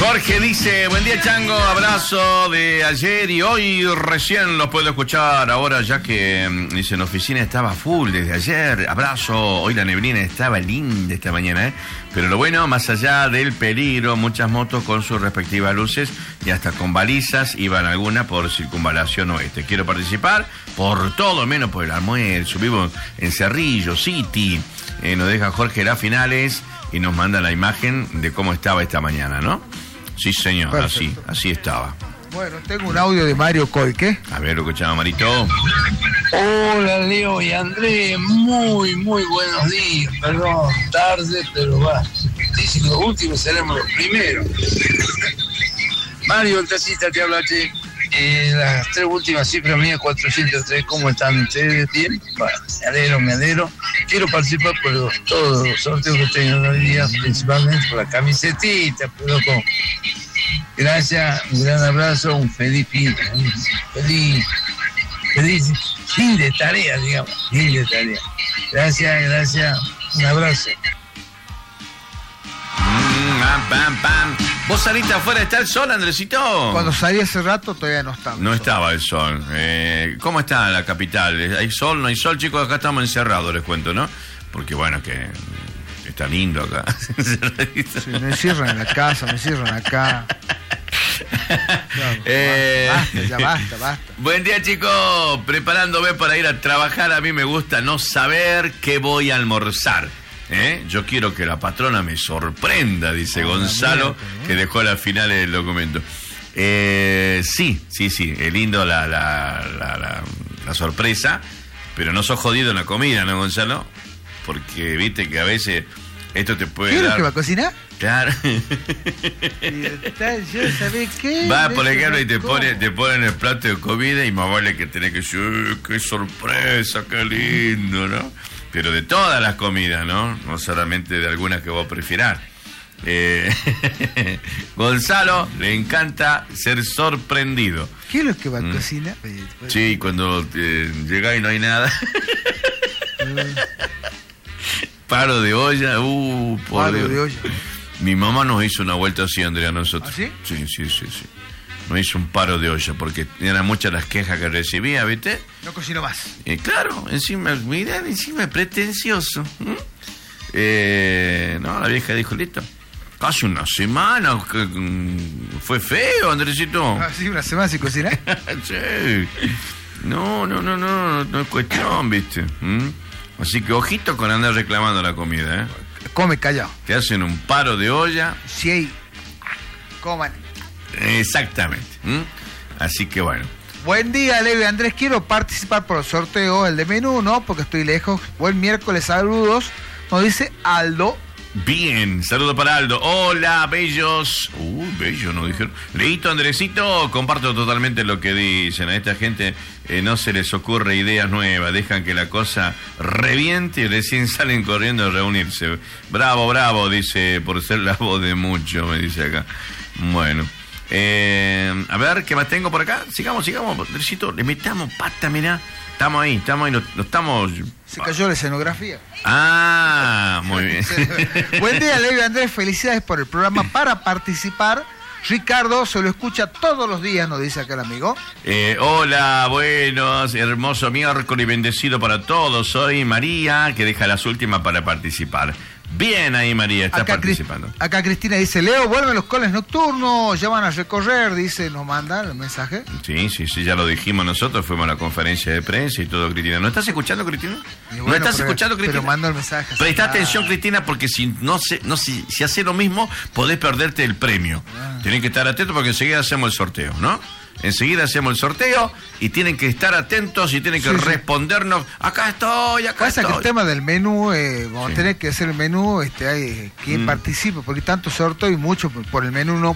Jorge dice, buen día Chango, abrazo de ayer y hoy recién los puedo escuchar, ahora ya que dice en oficina estaba full desde ayer, abrazo, hoy la neblina estaba linda esta mañana, pero lo bueno, más allá del peligro, muchas motos con sus respectivas luces y hasta con balizas, iban algunas por circunvalación oeste. Quiero participar por todo, menos por el almuerzo, vivo en Cerrillo City, nos deja Jorge las finales y nos manda la imagen de cómo estaba esta mañana, ¿no? Sí, señor, así estaba. Bueno, tengo un audio de Mario Coique. A ver, lo escuchaba Marito. Hola, Leo y Andrés, muy buenos días. Perdón, tarde, pero va. Dice los últimos seremos los primeros. Mario, el taxista te habla, che. Las tres últimas cifras mías, 403, ¿cómo están ustedes? ¿Bien? Bueno, me alegro. Quiero participar por todos los sorteos que tengo hoy día, principalmente por la camisetita, pues, loco. Gracias, un gran abrazo, un feliz fin de tarea, digamos, fin de tarea. Gracias, un abrazo. ¿Vos saliste afuera? ¿Está el sol, Andresito? Cuando salí hace rato todavía no estaba. No estaba el sol. ¿Cómo está la capital? ¿Hay sol? ¿No hay sol? Chicos, acá estamos encerrados, les cuento, ¿no? Porque bueno, que está lindo acá. Sí, me encierran en la casa, me encierran acá. Basta. Buen día, chicos. Preparándome para ir a trabajar. A mí me gusta no saber qué voy a almorzar. Yo quiero que la patrona me sorprenda, dice Gonzalo, que dejó las finales del documento. Sí, es lindo la sorpresa, pero no sos jodido en la comida, ¿no, Gonzalo? Porque viste que a veces esto te puede dar... ¿Que va a cocinar? Claro. ¿Sabés qué? Va, por ejemplo, y te ponen el plato de comida y más vale que tenés que decir, qué sorpresa, qué lindo, ¿no? Pero de todas las comidas, ¿no? No solamente de algunas que vos prefieras. Gonzalo le encanta ser sorprendido. ¿Qué es lo que va a cocinar? Sí, cuando llega y no hay nada. Paro de olla. Por Dios. De olla. Mi mamá nos hizo una vuelta así, Andrea, a nosotros. ¿Ah, sí? Sí. Nos hizo un paro de olla porque eran muchas las quejas que recibía, ¿viste? No cocino más. Claro, encima pretencioso. No, la vieja dijo, listo. Casi una semana. Fue feo, Andresito. Sí, una semana sin cocinar. Sí. No es cuestión, ¿viste? Así que ojito con andar reclamando la comida, Come callado. Te hacen un paro de olla. Sí, coman. Exactamente. Así que bueno. Buen día, Leo y Andrés. Quiero participar por el sorteo, el de menú, ¿no? Porque estoy lejos. Buen miércoles, saludos. Nos dice Aldo. Bien, saludo para Aldo. Hola, bellos. Bello, nos dijeron. Leíto, Andresito, comparto totalmente lo que dicen. A esta gente no se les ocurre ideas nuevas. Dejan que la cosa reviente y recién salen corriendo a reunirse. Bravo, dice, por ser la voz de mucho, me dice acá. Bueno. A ver, ¿qué más tengo por acá? Sigamos, Andresito, le metamos pata, mirá. Estamos ahí, no estamos... Se cayó la escenografía. Muy bien. Buen día, Leo y Andrés, felicidades por el programa. Para participar, Ricardo se lo escucha todos los días, nos dice acá el amigo. Hola, buenos, hermoso miércoles y bendecido para todos. Soy María, que deja las últimas para participar. Bien ahí, María, está participando. Acá Cristina dice, Leo, vuelven los coles nocturnos, ya van a recorrer, dice, nos manda el mensaje. Sí, ya lo dijimos nosotros, fuimos a la conferencia de prensa y todo, Cristina. ¿No estás escuchando, Cristina? Bueno, ¿No estás escuchando, Cristina? Pero mando el mensaje. Presta atención, Cristina, porque si haces lo mismo, podés perderte el premio. Tienen que estar atentos porque enseguida hacemos el sorteo, ¿no? Enseguida hacemos el sorteo y tienen que estar atentos y tienen que respondernos. Acá estoy. Pasa que el tema del menú, vamos a tener que hacer el menú, hay quien participe, porque tanto sorteo y mucho por el menú no.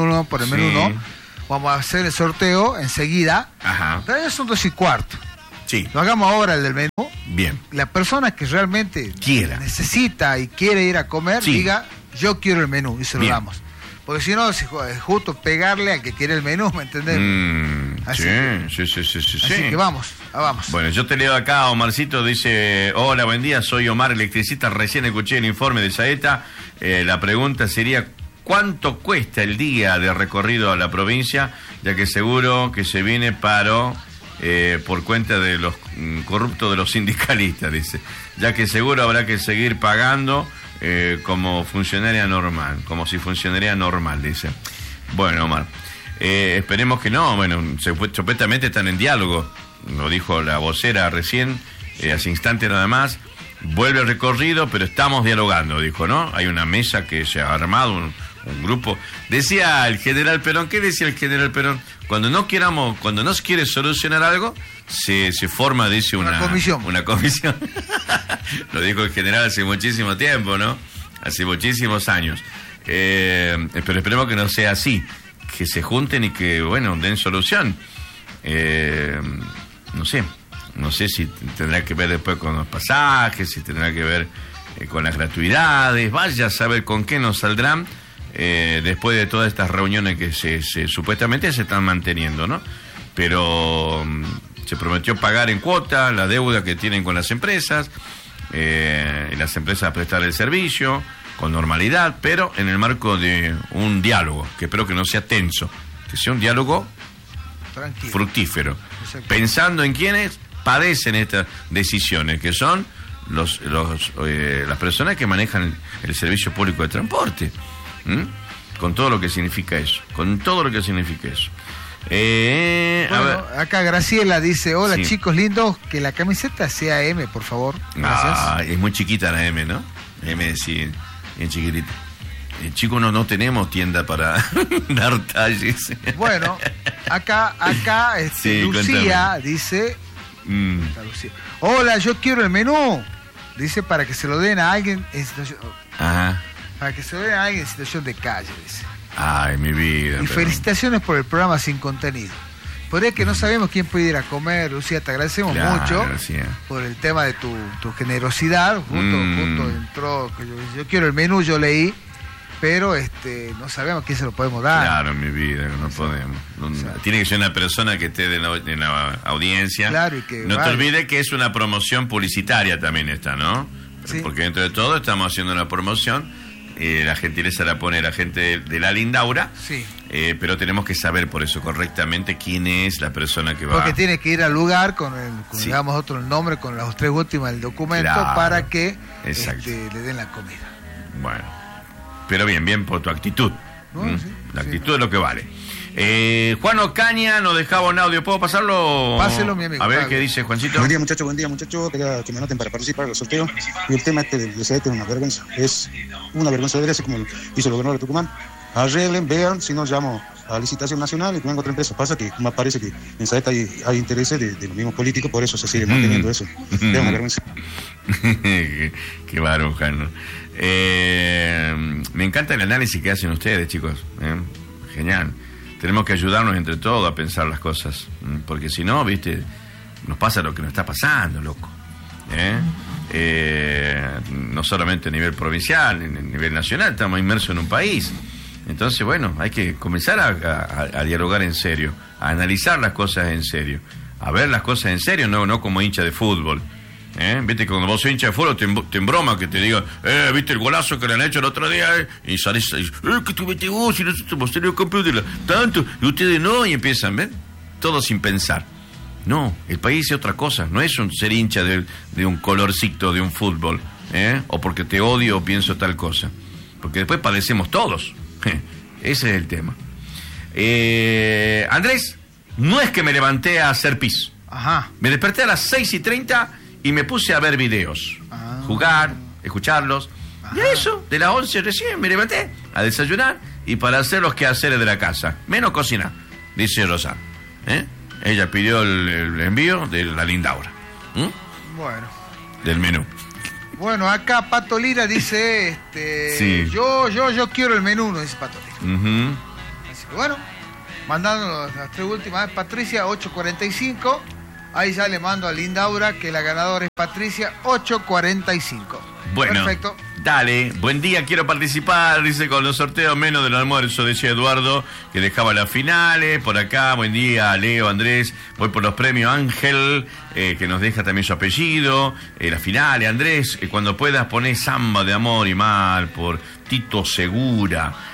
Vamos a hacer el sorteo enseguida. Ajá. Pero ya son 2:15. Sí. Lo hagamos ahora el del menú. Bien. La persona que realmente necesita y quiere ir a comer, diga, yo quiero el menú y se lo damos. Porque si no, es justo pegarle al que quiere el menú, ¿me entendés? Sí. Así que vamos. Bueno, yo te leo acá, Omarcito dice, hola, buen día, soy Omar, electricista, recién escuché el informe de Saeta. La pregunta sería, cuánto cuesta el día de recorrido a la provincia, ya que seguro que se viene paro por cuenta de los corruptos de los sindicalistas, dice, ya que seguro habrá que seguir pagando como funcionaria normal, como si funcionaría normal, dice. Bueno, Omar, esperemos que no. Bueno, supuestamente están en diálogo, lo dijo la vocera recién, hace instante nada más. Vuelve el recorrido, pero estamos dialogando, dijo, ¿no? Hay una mesa que se ha armado, un grupo. Decía el general Perón, ¿qué decía el general Perón? Cuando no se quiere solucionar algo, se forma, dice, una comisión. Una comisión. Lo dijo el general hace muchísimo tiempo, ¿no? Hace muchísimos años. Pero esperemos que no sea así, que se junten y que, bueno, den solución. No sé si tendrá que ver después con los pasajes, si tendrá que ver con las gratuidades, vaya a saber con qué nos saldrán después de todas estas reuniones que supuestamente se están manteniendo, ¿no? Pero se prometió pagar en cuota la deuda que tienen con las empresas, y las empresas prestar el servicio con normalidad, pero en el marco de un diálogo, que espero que no sea tenso, que sea un diálogo tranquilo, fructífero, pensando en quienes padecen estas decisiones, que son las personas que manejan el servicio público de transporte. Con todo lo que significa eso. Bueno, acá Graciela dice, hola, sí, chicos lindos, que la camiseta sea M, por favor. Gracias. Es muy chiquita la M, ¿no? M, sí, bien chiquitita. Chicos, no tenemos tienda para dar talles. Bueno, acá sí, Lucía dice, Lucía, hola, yo quiero el menú. Dice, para que se lo den a alguien en situación... Ajá. Para que se lo den a alguien en situación de calle, dice. Ay, mi vida. Y felicitaciones por el programa Sin Contenido. Por eso que no sabemos quién puede ir a comer, Lucía, te agradecemos mucho por el tema de tu generosidad. Junto entró, yo quiero el menú, yo leí, pero no sabemos quién se lo podemos dar. Claro, mi vida, no podemos. Tiene que ser una persona que esté en la audiencia. Claro, y que no te olvides que es una promoción publicitaria también esta, ¿no? Sí. Porque dentro de todo estamos haciendo una promoción. La gentileza la pone la gente de la Lindaura, sí, pero tenemos que saber por eso correctamente quién es la persona que va. Porque tiene que ir al lugar con sí, digamos, el nombre, con las 3 últimas del documento, claro, para que le den la comida. Bueno, pero bien por tu actitud. Sí, la actitud es lo que vale. Juan Ocaña nos dejaba un audio, ¿puedo pasarlo? Páselo, mi amigo. A ver qué dice Juancito. Buen día, muchachos. Quería que me anoten para participar del sorteo. Y el tema del SAET es una vergüenza. Es una vergüenza de así como hizo el gobernador de Tucumán. Arreglen, vean, si no llamo a licitación nacional y que venga otra empresa. Pasa que me parece que en SAET hay intereses de los mismos políticos, por eso se sigue manteniendo eso. Es una vergüenza. Qué varón, Juan. Me encanta el análisis que hacen ustedes, chicos. Genial. Tenemos que ayudarnos entre todos a pensar las cosas, porque si no, viste, nos pasa lo que nos está pasando, loco. No solamente a nivel provincial, a nivel nacional, estamos inmersos en un país. Entonces, bueno, hay que comenzar a dialogar en serio, a analizar las cosas en serio, a ver las cosas en serio, no como hincha de fútbol. Viste que cuando vos sos hincha de fútbol te embroma que te diga, viste el golazo que le han hecho el otro día, y salís, que tú vete vos, y nosotros hemos tenido campeón de tanto, y ustedes no, y empiezan, ¿ven? Todo sin pensar. No, el país es otra cosa, no es ser hincha de un colorcito de un fútbol, o porque te odio o pienso tal cosa, porque después padecemos todos. Ese es el tema. Andrés, no es que me levanté a hacer pis. Ajá. Me desperté a las 6:30 y me puse a ver videos, jugar, escucharlos. Ajá. Y eso, de las 11 recién me levanté a desayunar y para hacer los quehaceres de la casa, menos cocinar, dice Rosana. Ella pidió el envío de la Lindaura. Bueno. Del menú. Bueno, acá Pato Lira dice, sí, yo quiero el menú, no dice Pato Lira. Así que bueno, mandando las 3 últimas, Patricia 8:45. Ahí ya le mando a Lindaura que la ganadora es Patricia 8:45. Bueno, perfecto. Dale, buen día, quiero participar, dice, con los sorteos menos del almuerzo, decía Eduardo, que dejaba las finales. Por acá, buen día, Leo, Andrés, voy por los premios Ángel, que nos deja también su apellido, las finales, Andrés, cuando puedas poner Samba de Amor y Mal por Tito Segura.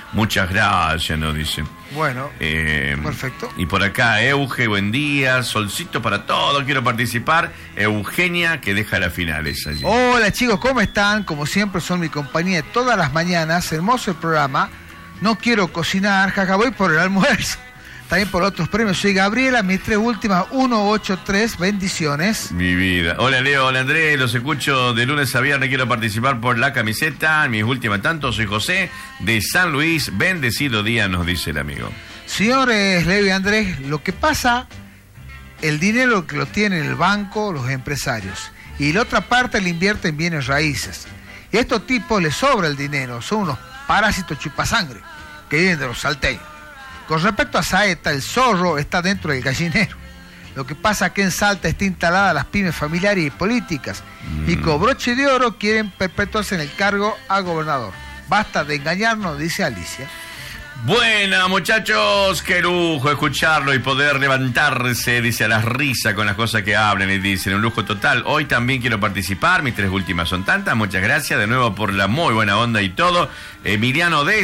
Muchas gracias, nos dicen. Bueno, perfecto. Y por acá, Euge, buen día, solcito para todos, quiero participar. Eugenia, que deja las finales allí. Hola chicos, ¿cómo están? Como siempre son mi compañía todas las mañanas, hermoso el programa. No quiero cocinar, jaja, voy por el almuerzo. También por otros premios. Soy Gabriela, mis 3 últimas, 183, bendiciones. Mi vida. Hola Leo, hola Andrés, los escucho de lunes a viernes, quiero participar por la camiseta. Mis últimas tanto, soy José de San Luis, bendecido día, nos dice el amigo. Señores Leo y Andrés, lo que pasa, el dinero que lo tiene el banco, los empresarios, y la otra parte le invierte en bienes raíces. Y a estos tipos les sobra el dinero, son unos parásitos chupasangre que vienen de los salteños. Con respecto a Saeta, el zorro está dentro del gallinero. Lo que pasa es que en Salta está instalada las pymes familiares y políticas. Y con broche de oro quieren perpetuarse en el cargo a gobernador. Basta de engañarnos, dice Alicia. Buena, muchachos, qué lujo escucharlo y poder levantarse, dice, a las risas con las cosas que hablan y dicen, un lujo total. Hoy también quiero participar, mis 3 últimas son tantas, muchas gracias de nuevo por la muy buena onda y todo. Emiliano de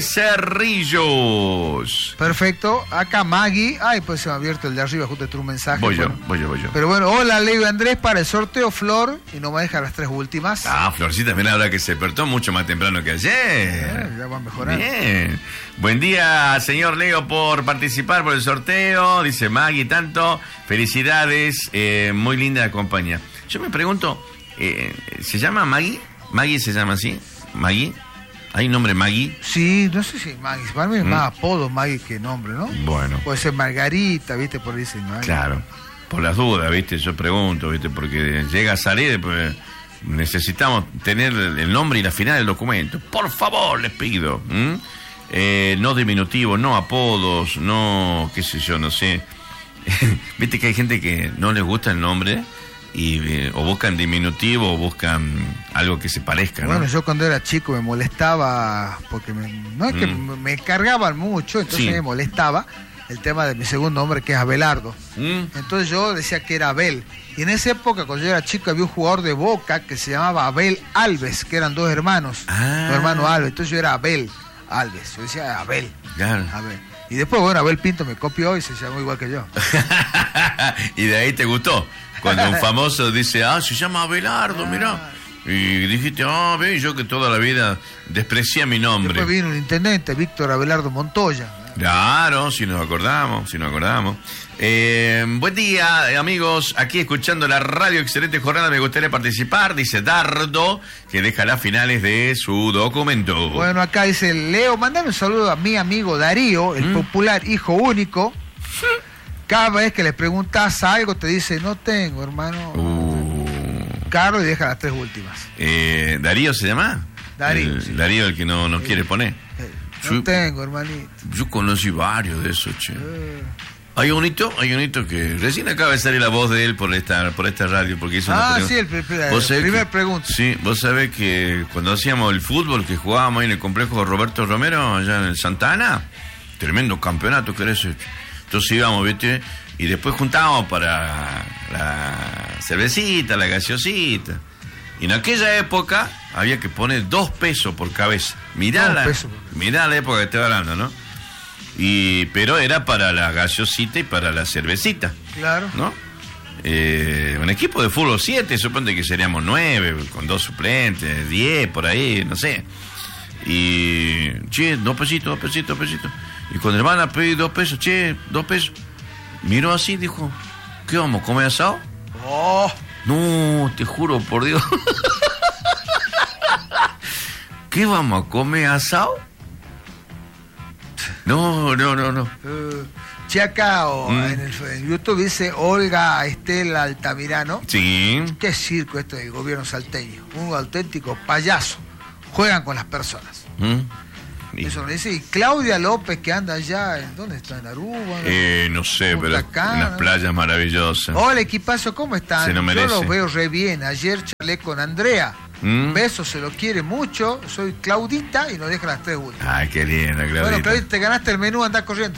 Cerrillos. Perfecto, acá Maggie, pues se me ha abierto el de arriba, justo tu mensaje. Voy yo. Pero bueno, hola Leo y Andrés, para el sorteo Flor, y no me deja las 3 últimas. Florcita, mira, ahora que se despertó mucho más temprano que ayer. Ya va a mejorar. Bien. Buen día, señor Leo, por participar por el sorteo. Dice Maggie, tanto. Felicidades, muy linda la compañía. Yo me pregunto, ¿se llama Maggie? ¿Maggie se llama así? ¿Maggie? ¿Hay nombre Maggie? Sí, no sé si Maggie. Para mí es más apodo Maggie que nombre, ¿no? Bueno. Puede ser Margarita, ¿viste? Por ahí dicen Maggie. Claro. Por las dudas, ¿viste? Yo pregunto, ¿viste? Porque llega a salir, pues necesitamos tener el nombre y la final del documento. Por favor, les pido. No diminutivo, no apodos, no, qué sé yo, no sé. Viste que hay gente que no les gusta el nombre y o buscan diminutivo o buscan algo que se parezca, ¿no? Bueno, yo cuando era chico me molestaba porque no es que me cargaban mucho, entonces me molestaba el tema de mi segundo nombre, que es Abelardo. Entonces yo decía que era Abel. Y en esa época, cuando yo era chico, había un jugador de Boca que se llamaba Abel Alves, que eran 2 hermanos, 2 hermanos Alves. Entonces yo era Abel Alves, yo decía Abel. Claro. Abel. Y después, bueno, Abel Pinto me copió y se llamó igual que yo. Y de ahí te gustó. Cuando un famoso dice, se llama Abelardo, mirá. Y dijiste, ve, yo que toda la vida desprecié mi nombre. Después vino un intendente, Víctor Abelardo Montoya. Claro, si nos acordamos. Buen día, amigos, aquí escuchando la radio, excelente jornada, me gustaría participar, dice Dardo, que deja las finales de su documento. Bueno, acá dice Leo, mandame un saludo a mi amigo Darío, el popular hijo único. Cada vez que le preguntas algo te dice, no tengo, hermano. Caro, y deja las 3 últimas. ¿Darío se llama? Darío. Darío, el que no quiere poner. No tengo, hermanito. Yo conocí varios de esos, che. Hay un hito que recién acaba de salir la voz de él por esta radio, porque hizo una primer pregunta. Sí, vos sabés que cuando hacíamos el fútbol, que jugábamos ahí en el complejo de Roberto Romero, allá en el Santa Ana, tremendo campeonato que era ese. Entonces íbamos, ¿viste? Y después juntábamos para la cervecita, la gaseosita. Y en aquella época había que poner 2 pesos por cabeza. Mirá la época que estoy hablando, ¿no? Pero era para la gaseosita y para la cervecita. Claro. ¿No? Un equipo de fútbol 7, suponte que seríamos 9, con 2 suplentes, 10, por ahí, no sé. Y, 2 pesitos. Y cuando le van a pedir 2 pesos, 2 pesos. Miró así, dijo, ¿qué vamos a comer asado? No, te juro por Dios. ¿Qué vamos a comer asado? No. Acá en YouTube dice Olga Estela Altamirano. Sí. Qué circo esto del gobierno salteño. Un auténtico payaso. Juegan con las personas. Eso lo dice. Y Claudia López, que anda allá, ¿dónde está? ¿En Aruba? No sé, pero unas playas maravillosas. Hola, equipazo, ¿cómo están? Se lo merece. Yo los veo re bien. Ayer charlé con Andrea. Beso, se lo quiere mucho. Soy Claudita y nos deja las 3 últimas. Ay, qué linda, Claudita. Bueno, Claudita, te ganaste el menú, andás corriendo.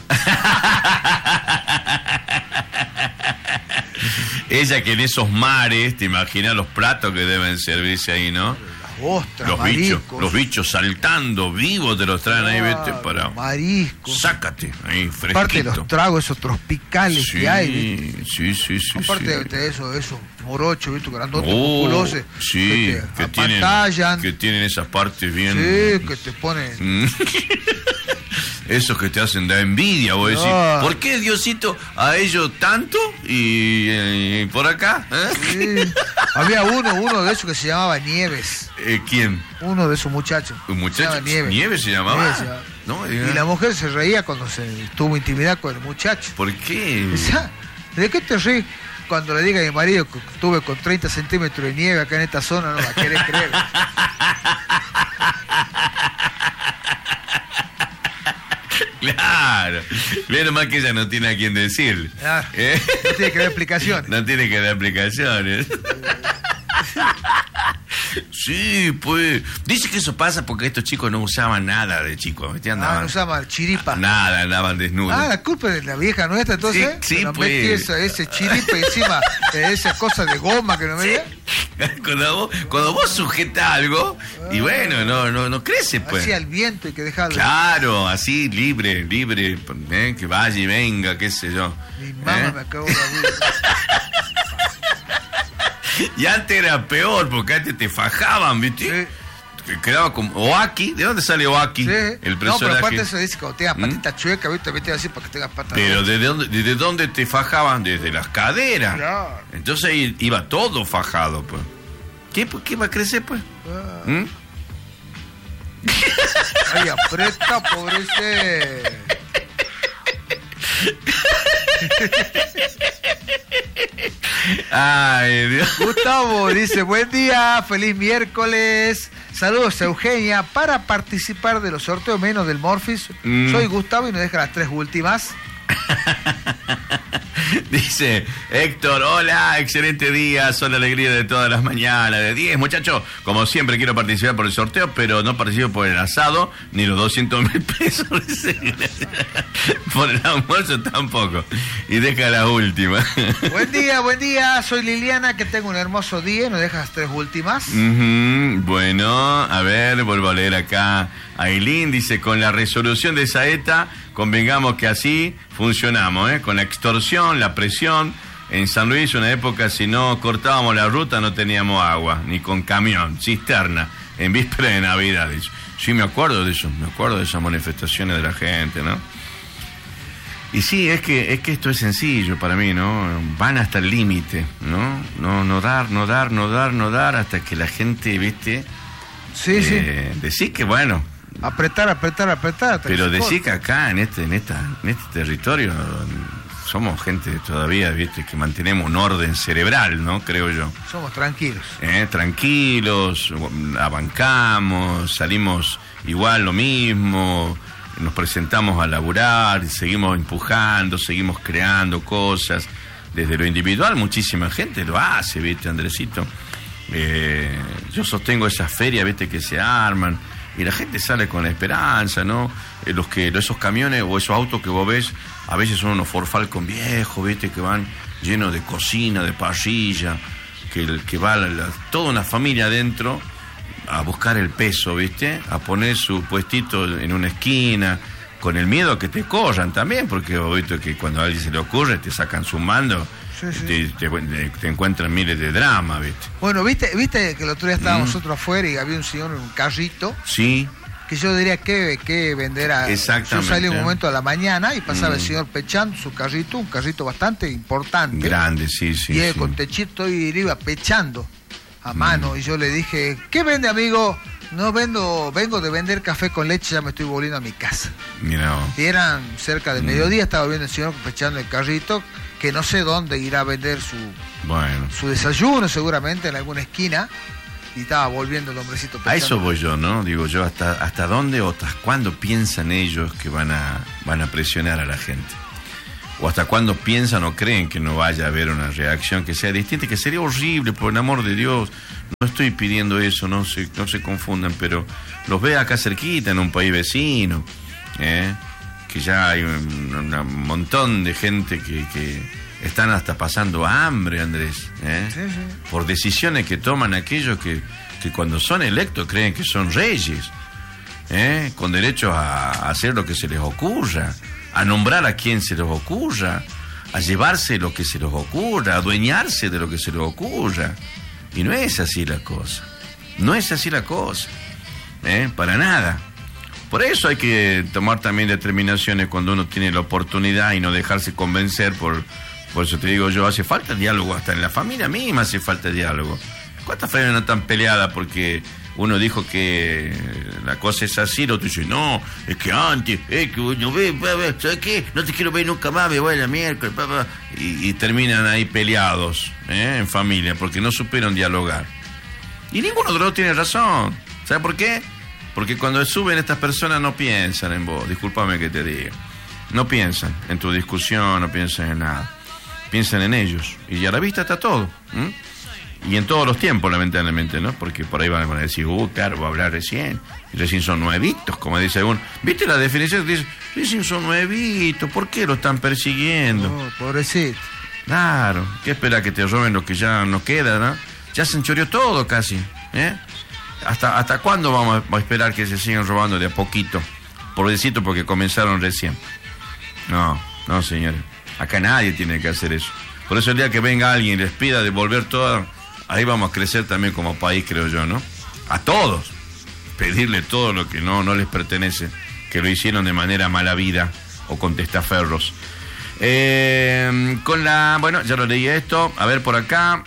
Ella que en esos mares, te imaginas los platos que deben servirse ahí, ¿no? ostras, mariscos. Los bichos saltando vivos te los traen ahí, vete, para... Mariscos. Sácate, ahí, fresquito. Aparte de los tragos esos tropicales que hay, ¿viste? Sí. Aparte de eso, morochos, ¿viste? Grandotes, musculosos. Sí, que tienen esas partes bien... Sí, que te ponen... Esos que te hacen dar envidia, vos decís, ¿por qué Diosito a ellos tanto y por acá? Sí. Había uno de esos que se llamaba Nieves. ¿Quién? Uno de esos muchachos. ¿Un muchacho? ¿Nieves se llamaba? Nieves se llamaba. No, y la mujer se reía cuando se tuvo intimidad con el muchacho. ¿Por qué? ¿De qué te reís? Cuando le diga a mi marido que estuve con 30 centímetros de nieve acá en esta zona, no va a querer creer. Claro, menos mal que ella no tiene a quien decirle. Claro. No tiene que dar explicaciones. No tiene que dar explicaciones. Sí, pues. Dice que eso pasa porque estos chicos no usaban nada de chicos. No usaban chiripa. Nada, andaban desnudos. La culpa es de la vieja nuestra, entonces. Sí, pues. Ese chiripa encima de esa cosa de goma que no me Cuando vos sujetas algo, y bueno, no crece, pues. Así al viento hay que dejarlo. Claro, así, libre, que vaya y venga, qué sé yo. Mi mamá me acabó de abrir. Y antes era peor, porque antes te fajaban, ¿viste? Sí. Quedaba como Oaki. ¿De dónde sale Oaki? Sí. El personaje. No, pero aparte eso dice que cuando tengas patita chueca, ¿viste? Vete así para que tengas patas. Pero ¿desde dónde te fajaban? Desde las caderas. Claro. Entonces ahí iba todo fajado, pues. ¿Qué va a crecer, pues? Ay, aprieta, pobrece. Ay, Dios. Gustavo dice, buen día, feliz miércoles. Saludos a Eugenia. Para participar de los sorteos menos del Morphis, soy Gustavo y nos deja las 3 últimas. Dice Héctor, hola, excelente día, son la alegría de todas las mañanas de 10. Muchachos, como siempre quiero participar por el sorteo, pero no participo por el asado, ni los 200.000 pesos. Por el almuerzo tampoco. Y deja la última. Buen día, soy Liliana, que tengo un hermoso día y nos deja las 3 últimas. Bueno, a ver, vuelvo a leer acá. Ailín dice, con la resolución de Saeta, convengamos que así funcionamos, con la extorsión, la presión. En San Luis, una época, si no cortábamos la ruta, no teníamos agua, ni con camión, cisterna, en víspera de Navidad. Sí, me acuerdo de eso, de esas manifestaciones de la gente, ¿no? Y sí, es que esto es sencillo para mí, ¿no? Van hasta el límite, ¿no? No dar, hasta que la gente, ¿viste? Sí. Decir que, bueno... Apretar. Pero decir que acá, en este territorio, somos gente todavía, ¿viste? Que mantenemos un orden cerebral, ¿no? Creo yo. Somos tranquilos. Tranquilos, abancamos, salimos igual lo mismo, nos presentamos a laburar, seguimos empujando, seguimos creando cosas. Desde lo individual, muchísima gente lo hace, ¿viste, Andresito? Yo sostengo esas ferias, ¿viste? Que se arman. Y la gente sale con la esperanza, ¿no? Esos camiones o esos autos que vos ves, a veces son unos Ford Falcon viejos, ¿viste? Que van llenos de cocina, de parrilla, que va toda una familia adentro a buscar el peso, ¿viste? A poner su puestito en una esquina, con el miedo a que te corran también, porque vos viste que cuando a alguien se le ocurre, te sacan su mando. Sí. Te encuentran miles de dramas, ¿viste? Bueno, ¿viste que el otro día estábamos nosotros afuera y había un señor en un carrito? Sí. Que yo diría que venderá. Exactamente. Yo salí un momento a la mañana y pasaba el señor pechando su carrito, un carrito bastante importante. Grande, sí. Y él con techito y iba pechando a mano. Y yo le dije, ¿qué vende, amigo? No vengo de vender café con leche, ya me estoy volviendo a mi casa. Mira. Y eran cerca del mediodía, estaba viendo el señor pechando el carrito, que no sé dónde irá a vender su desayuno, seguramente en alguna esquina, y estaba volviendo el hombrecito pechando. A eso voy yo, ¿no? Digo yo, hasta dónde o hasta cuándo piensan ellos que van a presionar a la gente. O hasta cuándo piensan o creen que no vaya a haber una reacción que sea distinta, que sería horrible, por el amor de Dios. No estoy pidiendo eso, no se confundan, pero los ve acá cerquita, en un país vecino, que ya hay un montón de gente que están hasta pasando hambre, Andrés, Sí. por decisiones que toman aquellos que cuando son electos creen que son reyes, con derecho a hacer lo que se les ocurra, a nombrar a quien se les ocurra, a llevarse lo que se les ocurra, a adueñarse de lo que se les ocurra. Y no es así la cosa. No es así la cosa. Para nada. Por eso hay que tomar también determinaciones cuando uno tiene la oportunidad y no dejarse convencer por eso te digo yo, hace falta diálogo, hasta en la familia misma hace falta diálogo. ¿Cuántas familias no están peleadas porque uno dijo que la cosa es así, el otro dice, no, es que antes, es que no ve, ¿sabes qué? No te quiero ver nunca más, me voy a la miércoles, y terminan ahí peleados, en familia, porque no supieron dialogar. Y ninguno de los dos tiene razón. ¿Sabes por qué? Porque cuando suben estas personas no piensan en vos, discúlpame que te diga. No piensan en tu discusión, no piensan en nada. Piensan en ellos. Y a la vista está todo. Y en todos los tiempos, lamentablemente, ¿no? Porque por ahí van a decir, claro, va a hablar recién. Y recién son nuevitos, como dice uno. ¿Viste la definición? Dice, recién son nuevitos, ¿por qué lo están persiguiendo? No, pobrecito. Claro, ¿qué espera que te roben lo que ya no queda, no? Ya se enchoreó todo casi, ¿Hasta cuándo vamos a esperar que se sigan robando de a poquito? Pobrecito, porque comenzaron recién. No, señores. Acá nadie tiene que hacer eso. Por eso el día que venga alguien y les pida devolver todo, ahí vamos a crecer también como país, creo yo, ¿no? A todos. Pedirle todo lo que no les pertenece, que lo hicieron de manera mala vida o con testaferros. Bueno, ya lo leí esto. A ver por acá.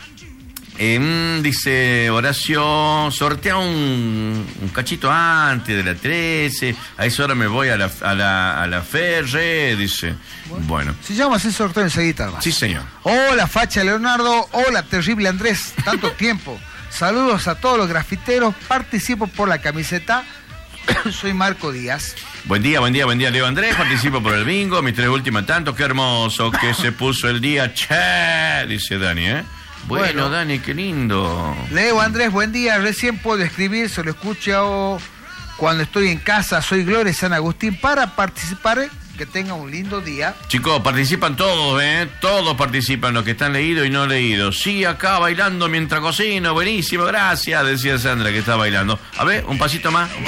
Dice Horacio, sortea un cachito antes de la 13, a esa hora me voy a la Ferre, dice. Bueno. Si llama ese sorteo enseguida, hermano. Sí, señor. Hola, Facha Leonardo, hola, terrible Andrés, tanto tiempo. Saludos a todos los grafiteros, participo por la camiseta, soy Marco Díaz. Buen día, Leo Andrés, participo por el bingo, mis 3 últimas tantos, qué hermoso que se puso el día, che, dice Dani, Bueno, Dani, qué lindo. Leo Andrés, buen día. Recién puedo escribir, se lo escucho cuando estoy en casa. Soy Gloria San Agustín para participar. Que tenga un lindo día. Chicos, participan todos, Todos participan, los que están leídos y no leídos. Sí, acá bailando mientras cocino. Buenísimo, gracias, decía Sandra que está bailando. A ver, un pasito más.